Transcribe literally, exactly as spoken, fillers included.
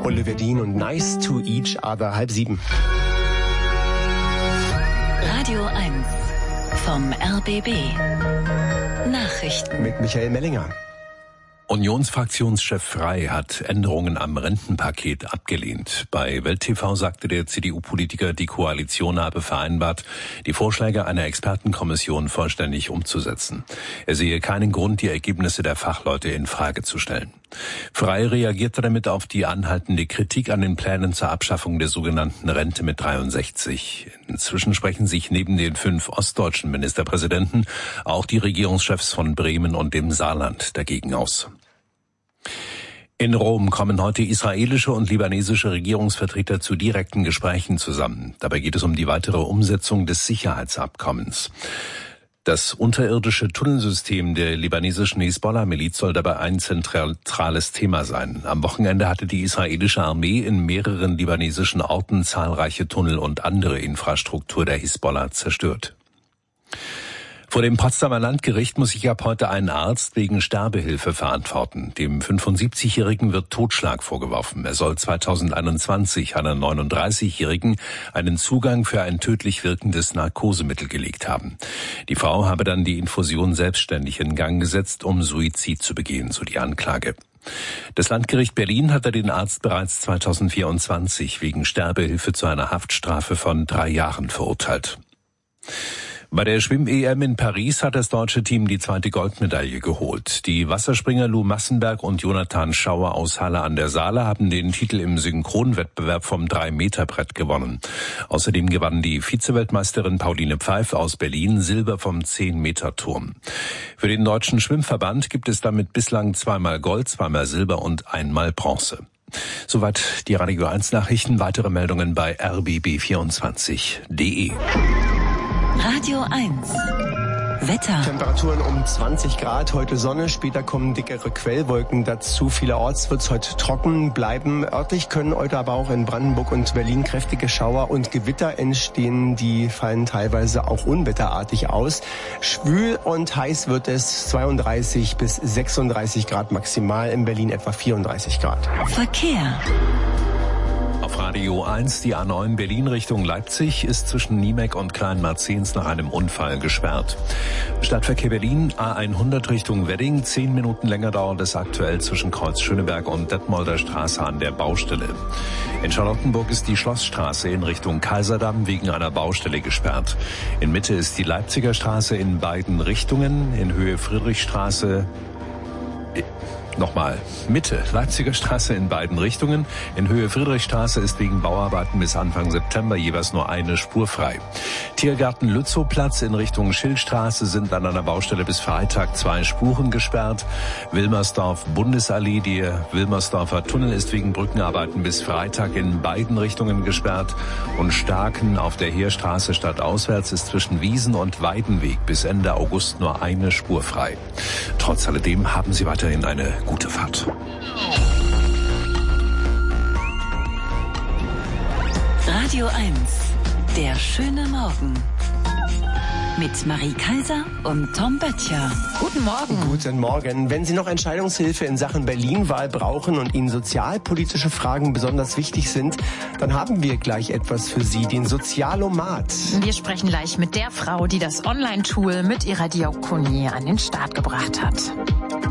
Oliver Dean und Nice to Each Other, halb sieben. Radio eins vom R B B. Nachrichten Mit Michael Mellinger. Unionsfraktionschef Frey hat Änderungen am Rentenpaket abgelehnt. Bei Welt T V sagte der C D U-Politiker, die Koalition habe vereinbart, die Vorschläge einer Expertenkommission vollständig umzusetzen. Er sehe keinen Grund, die Ergebnisse der Fachleute in Frage zu stellen. Frey reagierte damit auf die anhaltende Kritik an den Plänen zur Abschaffung der sogenannten Rente mit dreiundsechzig. Inzwischen sprechen sich neben den fünf ostdeutschen Ministerpräsidenten auch die Regierungschefs von Bremen und dem Saarland dagegen aus. In Rom kommen heute israelische und libanesische Regierungsvertreter zu direkten Gesprächen zusammen. Dabei geht es um die weitere Umsetzung des Sicherheitsabkommens. Das unterirdische Tunnelsystem der libanesischen Hisbollah-Miliz soll dabei ein zentrales Thema sein. Am Wochenende hatte die israelische Armee in mehreren libanesischen Orten zahlreiche Tunnel und andere Infrastruktur der Hisbollah zerstört. Vor dem Potsdamer Landgericht muss sich ab heute ein Arzt wegen Sterbehilfe verantworten. Dem fünfundsiebzigjährigen wird Totschlag vorgeworfen. Er soll zweitausendeinundzwanzig einer neununddreißigjährigen einen Zugang für ein tödlich wirkendes Narkosemittel gelegt haben. Die Frau habe dann die Infusion selbstständig in Gang gesetzt, um Suizid zu begehen, so die Anklage. Das Landgericht Berlin hatte den Arzt bereits zweitausendvierundzwanzig wegen Sterbehilfe zu einer Haftstrafe von drei Jahren verurteilt. Bei der Schwimm-E M in Paris hat das deutsche Team die zweite Goldmedaille geholt. Die Wasserspringer Lou Massenberg und Jonathan Schauer aus Halle an der Saale haben den Titel im Synchronwettbewerb vom drei Meter Brett gewonnen. Außerdem gewann die Vizeweltmeisterin Pauline Pfeif aus Berlin Silber vom zehn Meter Turm. Für den Deutschen Schwimmverband gibt es damit bislang zweimal Gold, zweimal Silber und einmal Bronze. Soweit die Radio eins Nachrichten. Weitere Meldungen bei r b b vierundzwanzig punkt d e. Radio eins. Wetter. Temperaturen um zwanzig Grad, heute Sonne, später kommen dickere Quellwolken dazu. Vielerorts wird es heute trocken bleiben. Örtlich können heute aber auch in Brandenburg und Berlin kräftige Schauer und Gewitter entstehen. Die fallen teilweise auch unwetterartig aus. Schwül und heiß wird es, zweiunddreißig bis sechsunddreißig Grad maximal, in Berlin etwa vierunddreißig Grad. Verkehr. Auf Radio eins, die A neun Berlin Richtung Leipzig ist zwischen Niemek und Kleinmarzens nach einem Unfall gesperrt. Stadtverkehr Berlin, A hundert Richtung Wedding, zehn Minuten länger dauert es aktuell zwischen Kreuz Schöneberg und Detmolder Straße an der Baustelle. In Charlottenburg ist die Schlossstraße in Richtung Kaiserdamm wegen einer Baustelle gesperrt. In Mitte ist die Leipziger Straße in beiden Richtungen, in Höhe Friedrichstraße. Nochmal, Mitte, Leipziger Straße in beiden Richtungen. In Höhe Friedrichstraße ist wegen Bauarbeiten bis Anfang September jeweils nur eine Spur frei. Tiergarten Lützowplatz in Richtung Schillstraße sind an einer Baustelle bis Freitag zwei Spuren gesperrt. Wilmersdorf Bundesallee, der Wilmersdorfer Tunnel ist wegen Brückenarbeiten bis Freitag in beiden Richtungen gesperrt. Und Starken auf der Heerstraße stadtauswärts ist zwischen Wiesen und Weidenweg bis Ende August nur eine Spur frei. Trotz alledem haben Sie weiterhin eine gute Fahrt. Radio eins. Der schöne Morgen. Mit Marie Kaiser und Tom Böttcher. Guten Morgen. Guten Morgen. Wenn Sie noch Entscheidungshilfe in Sachen Berlin-Wahl brauchen und Ihnen sozialpolitische Fragen besonders wichtig sind, dann haben wir gleich etwas für Sie, den Sozialomat. Wir sprechen gleich mit der Frau, die das Online-Tool mit ihrer Diakonie an den Start gebracht hat.